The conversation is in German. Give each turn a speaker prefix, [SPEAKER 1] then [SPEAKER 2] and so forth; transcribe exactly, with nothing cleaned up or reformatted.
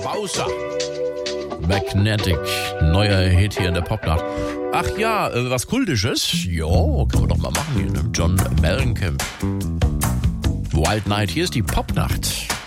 [SPEAKER 1] Bowser. Magnetic, neuer Hit hier in der Popnacht. Ach ja, äh, was Kultisches? Jo, können wir doch mal machen hier, ne? John Mellencamp. Wild Night, hier ist die Popnacht.